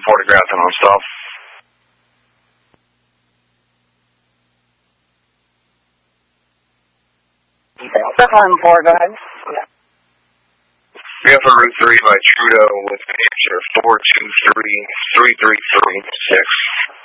photographing and stuff. What's the home for, guys? We have a Route 3 by Trudeau with answer 423-3336.